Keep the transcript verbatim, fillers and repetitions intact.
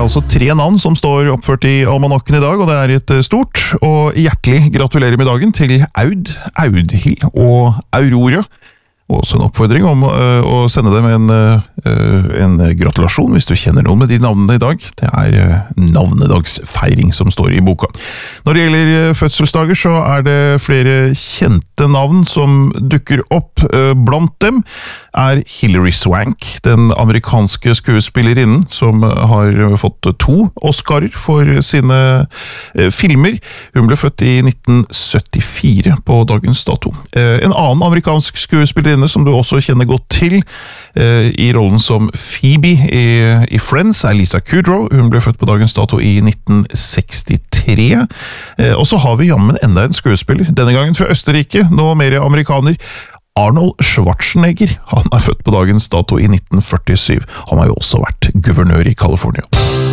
altså tre navn som står oppført i almanakken i dag, og det er et stort og hjertelig gratulerer med dagen til Aud, Audhild og Aurora. Og også en oppfordring om uh, å sende dem en, uh, en gratulasjon hvis du kjenner noen med de navnene i dag. Det er uh, navnedagsfeiring som står i boka. Når det gjelder uh, fødselsdager så er det flere kjente navn som dukker opp. Uh, blant dem er Hilary Swank, den amerikanske skuespillerinnen som uh, har fått to Oscarer for sine uh, filmer. Hun ble født i nitten syttifire på dagens dato. Uh, en annen amerikansk skuespillerinne som du også kjenner godt til eh, i rollen som Phoebe i, i Friends er Lisa Kudrow. Hun ble født på dagens dato i nitten sekstitre. Eh, og så har vi jammen enda en skuespiller, denne gangen fra Østerrike, nå mer amerikaner. Arnold Schwarzenegger, han er født på dagens dato i nitten førtisju. Han har jo også vært guvernør i California.